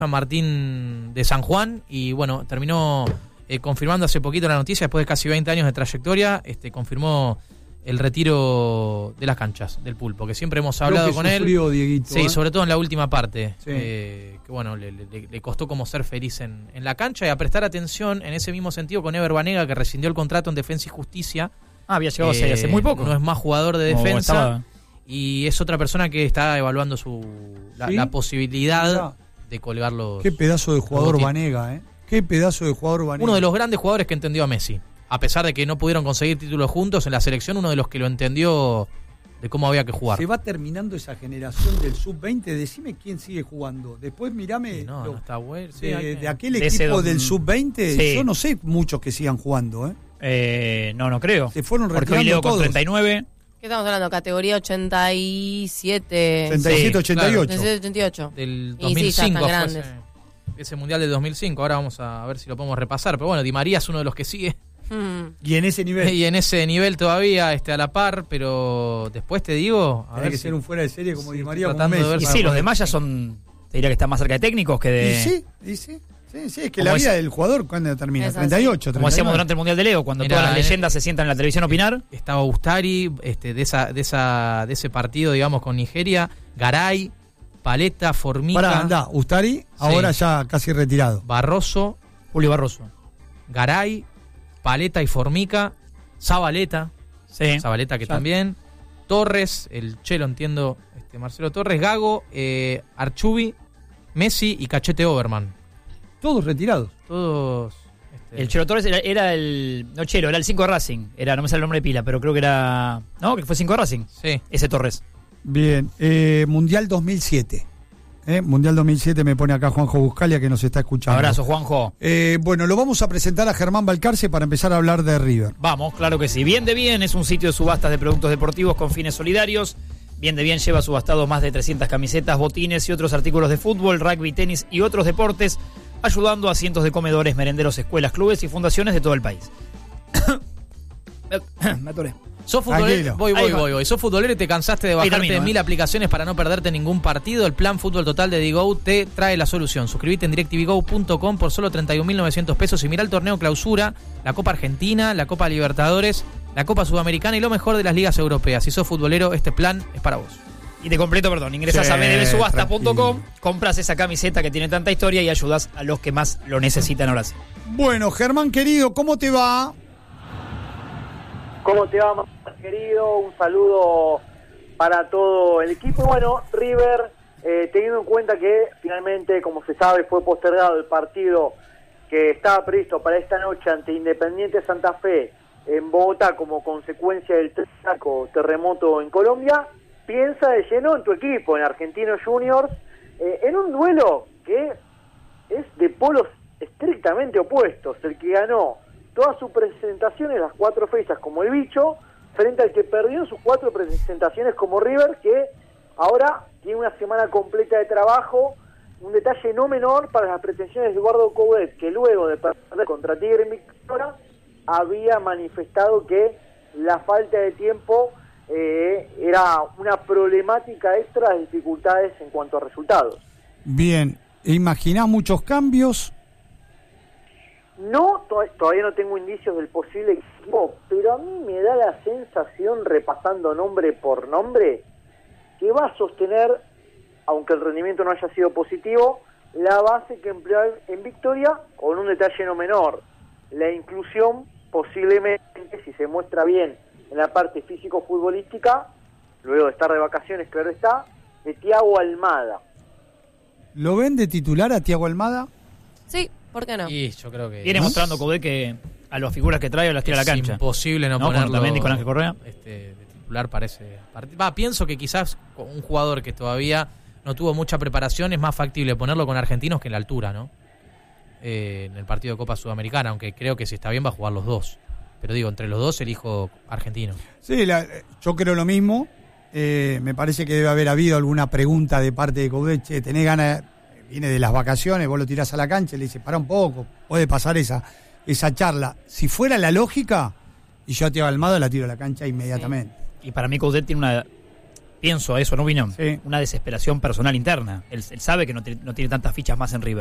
San Martín de San Juan, y bueno, terminó confirmando hace poquito la noticia, después de casi 20 años de trayectoria, confirmó el retiro de las canchas del Pulpo, que siempre hemos hablado con él. Dieguito, sí, sobre todo en la última parte, sí. Que bueno, le costó como ser feliz en la cancha, y a prestar atención en ese mismo sentido con Ever Banega, que rescindió el contrato en Defensa y Justicia. Había llegado hace muy poco. No es más jugador de Como defensa, estaba. y es otra persona que está evaluando la posibilidad de colgar los... Qué pedazo de jugador los Banega, ¿eh? Qué pedazo de jugador Banega. Uno de los grandes jugadores que entendió a Messi. A pesar de que no pudieron conseguir títulos juntos en la selección, uno de los que lo entendió de cómo había que jugar. Se va terminando esa generación del sub-20. Decime quién sigue jugando. Después mirame no está bueno. Sí, de aquel equipo del sub-20. Sí. Yo no sé muchos que sigan jugando. No creo. Se fueron porque retirando Leo todos. Con 39. ¿Qué estamos hablando? Categoría 87. 87, 88. 87, 88. Del Y sí, ya 2005 están grandes. ese mundial del 2005. Ahora vamos a ver si lo podemos repasar. Pero bueno, Di María es uno de los que sigue. Y en ese nivel. Y en ese nivel todavía a la par, pero después te digo... Tiene que ser un fuera de serie como Di María. Tratando de ver y sí, los demás ya son... Te diría que están más cerca de técnicos que de... Y sí, es que la vida del jugador, ¿cuándo termina? Es 38, 39. Como hacíamos durante el Mundial de Leo, cuando todas las leyendas se sientan en la televisión a opinar. Estaba Ustari, de ese partido, digamos, con Nigeria, Garay, Paleta, Formica... Ustari, ahora ya casi retirado. Barroso, Julio Barroso. Garay, Paleta y Formica, Zabaleta, Zabaleta que también, Torres, el Chelo entiendo, Marcelo Torres, Gago, Archubi, Messi y Cachete Oberman. Todos retirados. Todos. El Chelo Torres era el... No Chelo, era el 5 de Racing. No me sale el nombre de pila, pero creo que era... No, que fue 5 de Racing. Sí. Ese Torres. Bien, Mundial 2007. Mundial 2007 me pone acá Juanjo Buscalia, que nos está escuchando. Abrazo, Juanjo. Bueno, lo vamos a presentar a Germán Balcarce para empezar a hablar de River. Vamos, claro que sí. Bien de Bien es un sitio de subastas de productos deportivos con fines solidarios. Bien de Bien lleva subastados más de 300 camisetas, botines y otros artículos de fútbol, rugby, tenis y otros deportes, ayudando a cientos de comedores, merenderos, escuelas, clubes y fundaciones de todo el país. Me atoré. Sos futbolero, voy. Sos futbolero y te cansaste de bajarte 1000 aplicaciones para no perderte ningún partido. El plan Fútbol Total de Digo te trae la solución. Suscríbete en DirecTVGo.com por solo 31.900 pesos y mira el torneo Clausura, la Copa Argentina, la Copa Libertadores, la Copa Sudamericana y lo mejor de las ligas europeas. Si sos futbolero, este plan es para vos. Y te completo, ingresás a bdbsubasta.com, compras esa camiseta que tiene tanta historia y ayudas a los que más lo necesitan ahora sí. Bueno, Germán querido, ¿cómo te va? ¿Cómo te va, más querido? Un saludo para todo el equipo. Bueno, River, teniendo en cuenta que finalmente, como se sabe, fue postergado el partido que estaba previsto para esta noche ante Independiente Santa Fe en Bogotá como consecuencia del terremoto en Colombia, piensa de lleno en tu equipo, en Argentinos Juniors, en un duelo que es de polos estrictamente opuestos. El que ganó todas sus presentaciones, las 4 fechas como el Bicho, frente al que perdió sus 4 presentaciones como River, que ahora tiene una semana completa de trabajo. Un detalle no menor para las pretensiones de Eduardo Coudet, que luego de perder contra Tigre en Victoria, había manifestado que la falta de tiempo era una problemática extra de dificultades en cuanto a resultados. Bien, ¿imaginás muchos cambios? No, todavía no tengo indicios del posible equipo, pero a mí me da la sensación, repasando nombre por nombre, que va a sostener, aunque el rendimiento no haya sido positivo, la base que empleó en Victoria, con un detalle no menor: la inclusión, posiblemente, si se muestra bien en la parte físico-futbolística, luego de estar de vacaciones, claro está, de Thiago Almada. ¿Lo ven de titular a Thiago Almada? Sí. ¿Por qué no? Y yo creo que... Viene mostrando Coudet que a las figuras que trae las tira a la cancha. Es imposible no ponerlo. Con Otamendi, con Ángel Correa. De titular parece... pienso que quizás un jugador que todavía no tuvo mucha preparación es más factible ponerlo con argentinos que en la altura, ¿no? En el partido de Copa Sudamericana, aunque creo que si está bien va a jugar los dos. Pero digo, entre los dos elijo argentino. Sí, yo creo lo mismo. Me parece que debe haber habido alguna pregunta de parte de Coudet. Che, ¿tenés ganas? Viene de las vacaciones, vos lo tirás a la cancha y le dices, para un poco, puede pasar esa charla. Si fuera la lógica, y yo a Thiago Almada la tiro a la cancha inmediatamente. Sí. Y para mí Coudet tiene pienso eso, ¿no, Vinón? Sí. Una desesperación personal interna. Él sabe que no tiene tantas fichas más en River.